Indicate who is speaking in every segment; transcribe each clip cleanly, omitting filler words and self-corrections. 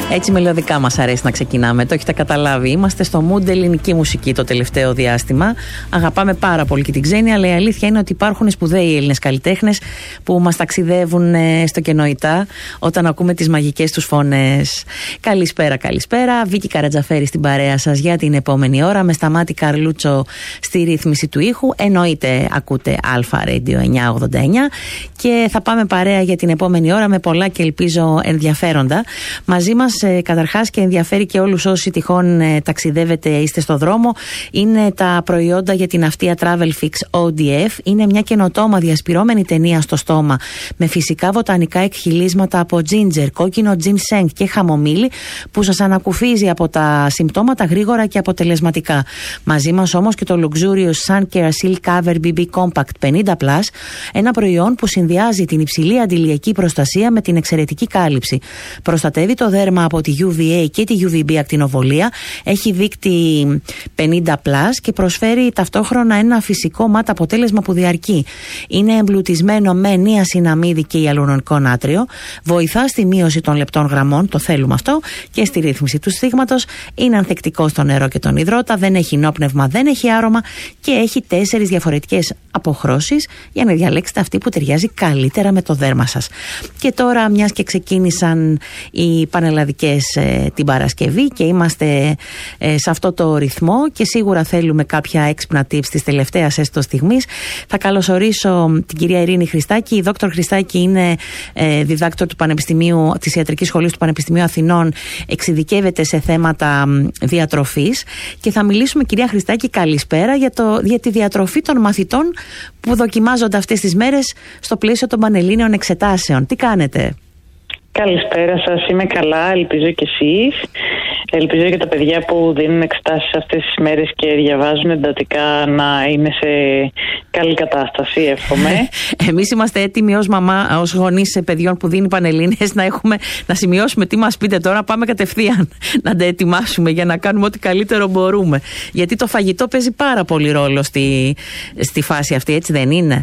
Speaker 1: Έτσι μελωδικά μας αρέσει να ξεκινάμε, το έχετε καταλάβει. Είμαστε στο mood ελληνική μουσική το τελευταίο διάστημα. Αγαπάμε πάρα πολύ και την ξένη, αλλά η αλήθεια είναι ότι υπάρχουν σπουδαίοι Έλληνες καλλιτέχνες που μας ταξιδεύουν στο κενοητά όταν ακούμε τις μαγικές τους φωνές. Καλησπέρα, καλησπέρα. Βίκη Καρατζαφέρη στην παρέα σας για την επόμενη ώρα, με Σταμάτη Καρλούτσο στη ρύθμιση του ήχου. Εννοείται ακούτε Αλφα Radio 989 και θα πάμε παρέα για την επόμενη ώρα με πολλά και ελπίζω ενδιαφέροντα. Μαζί μας καταρχάς, και ενδιαφέρει και όλους όσοι τυχόν ταξιδεύετε, είστε στο δρόμο, είναι τα προϊόντα για την αυτεία Travel Fix ODF. Είναι μια καινοτόμα διασπυρώμενη ταινία στο στόμα με φυσικά βοτανικά εκχυλίσματα από ginger, κόκκινο ginseng και χαμομήλι που σας ανακουφίζει από τα συμπτώματα γρήγορα και αποτελεσματικά. Μαζί μας όμως και το Luxurious Sun Care Silk Cover BB Compact 50+, ένα προϊόν που συνδυάζει την υψηλή αντιλιακή προστασία με την εξαιρετική κάλυψη. Προστατεύει το δέρμα από τη UVA και τη UVB ακτινοβολία, έχει δείκτη 50+, και προσφέρει ταυτόχρονα ένα φυσικό μάτ αποτέλεσμα που διαρκεί. Είναι εμπλουτισμένο με νιασιναμίδι και ιαλουρονικό νάτριο, βοηθά στη μείωση των λεπτών γραμμών, το θέλουμε αυτό, και στη ρύθμιση του σφίγματος. Είναι ανθεκτικό στο νερό και τον υδρότα, δεν έχει νόπνευμα, δεν έχει άρωμα και έχει 4 διαφορετικές αποχρώσεις για να διαλέξετε αυτή που ταιριάζει καλύτερα με το δέρμα σας. Και τώρα, μιας και ξεκίνησαν οι πανελλαδικές την Παρασκευή και είμαστε σε αυτό το ρυθμό και σίγουρα θέλουμε κάποια έξυπνα tips της τελευταίας έστω στιγμής, θα καλωσορίσω την κυρία Ειρήνη Χριστάκη. Η Δόκτωρ Χριστάκη είναι διδάκτορ του Πανεπιστημίου, της Ιατρικής Σχολής του Πανεπιστημίου Αθηνών, εξειδικεύεται σε θέματα διατροφής και θα μιλήσουμε, κυρία Χριστάκη, καλησπέρα, για τη διατροφή των μαθητών που δοκιμάζονται αυτές τις μέρες στο πλαίσιο των Πανελλήνιων εξετάσεων. Τι κάνετε?
Speaker 2: Καλησπέρα σας, είμαι καλά, ελπίζω και εσείς. Ελπίζω και τα παιδιά που δίνουν εξετάσεις αυτές τις μέρες και διαβάζουν εντατικά να είναι σε καλή κατάσταση, εύχομαι.
Speaker 1: Εμείς είμαστε έτοιμοι ως μαμά, ως γονείς παιδιών που δίνει Πανελλήνιες, να σημειώσουμε τι μας πείτε τώρα, πάμε κατευθείαν να τα ετοιμάσουμε για να κάνουμε ό,τι καλύτερο μπορούμε. Γιατί το φαγητό παίζει πάρα πολύ ρόλο στη φάση αυτή, έτσι δεν είναι?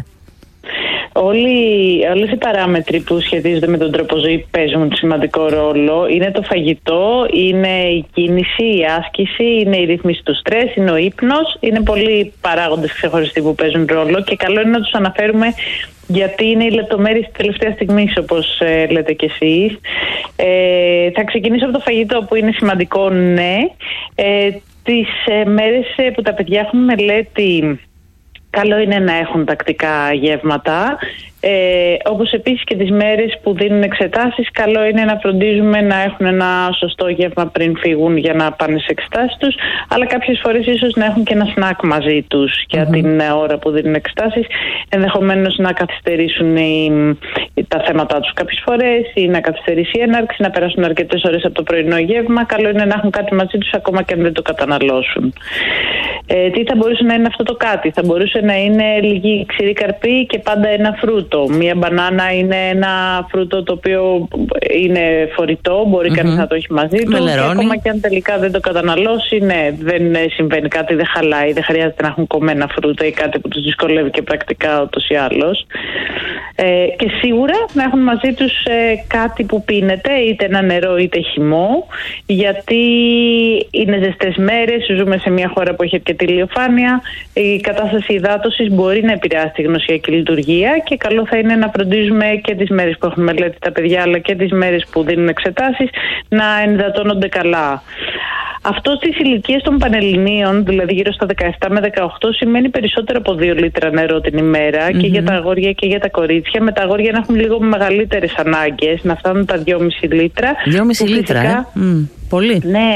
Speaker 2: Όλες οι παράμετροι που σχετίζονται με τον τρόπο ζωή παίζουν σημαντικό ρόλο. Είναι το φαγητό, είναι η κίνηση, η άσκηση, είναι η ρύθμιση του στρες, είναι ο ύπνος. Είναι πολλοί παράγοντες ξεχωριστοί που παίζουν ρόλο και καλό είναι να τους αναφέρουμε, γιατί είναι οι λεπτομέρειες της τελευταίας στιγμής, όπως λέτε κι εσείς. Θα ξεκινήσω από το φαγητό, που είναι σημαντικό, ναι. Τις μέρες που τα παιδιά έχουν μελέτη, καλό είναι να έχουν τακτικά γεύματα, όπως επίσης και τις μέρες που δίνουν εξετάσεις, καλό είναι να φροντίζουμε να έχουν ένα σωστό γεύμα πριν φύγουν για να πάνε σε εξετάσεις τους, αλλά κάποιες φορές ίσως να έχουν και ένα σνακ μαζί τους για την ώρα που δίνουν εξετάσεις, ενδεχομένως να καθυστερήσουν τα θέματα τους κάποιες φορές ή να καθυστερήσει η έναρξη, να περάσουν αρκετές ώρες από το πρωινό γεύμα. Καλό είναι να έχουν κάτι μαζί τους ακόμα και αν δεν το καταναλώσουν. Τι θα μπορούσε να είναι αυτό το κάτι? Θα μπορούσε να είναι λίγη ξηρή καρπή και πάντα ένα φρούτο. Μία μπανάνα είναι ένα φρούτο το οποίο είναι φορητό, μπορεί κανείς να το έχει μαζί του. Και ακόμα και αν τελικά δεν το καταναλώσει, ναι, δεν συμβαίνει κάτι, δεν χαλάει, δεν χρειάζεται να έχουν κομμένα φρούτα ή κάτι που τους δυσκολεύει και πρακτικά ούτως ή άλλως. Και σίγουρα να έχουν μαζί τους κάτι που πίνεται, είτε ένα νερό είτε χυμό, γιατί είναι ζεστές μέρες, ζούμε σε μια χώρα που έχει αρκετή ηλιοφάνεια, η κατάσταση υδάτωσης μπορεί να επηρεάσει τη γνωσιακή λειτουργία και καλό θα είναι να φροντίζουμε και τις μέρες που έχουν μελέτη τα παιδιά, αλλά και τις μέρες που δίνουν εξετάσεις, να ενυδατώνονται καλά. Αυτό στις ηλικίες των Πανελληνίων, δηλαδή γύρω στα 17 με 18, σημαίνει περισσότερο από 2 λίτρα νερό την ημέρα και για τα αγόρια και για τα κορίτσια. Με τα αγόρια να έχουν λίγο μεγαλύτερες ανάγκες, να φτάνουν τα 2,5 λίτρα.
Speaker 1: 2,5 λίτρα, πολύ.
Speaker 2: Ναι.